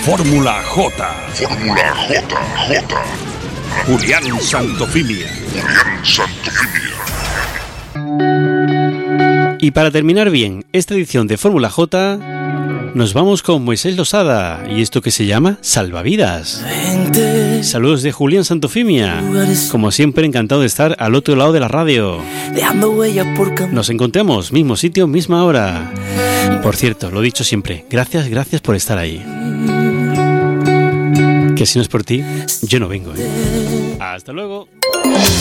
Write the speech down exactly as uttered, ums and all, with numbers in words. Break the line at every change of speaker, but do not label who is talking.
Fórmula J.
Fórmula J, J.
Julián Santofimia.
Julián Santofimia.
Y para terminar bien esta edición de Fórmula J, nos vamos con Moisés Losada y esto que se llama Salvavidas. Saludos de Julián Santofimia. Como siempre, encantado de estar al otro lado de la radio. Nos encontramos, mismo sitio, misma hora. Por cierto, lo dicho siempre, gracias, gracias por estar ahí. Que si no es por ti, yo no vengo, ¿eh? Hasta luego.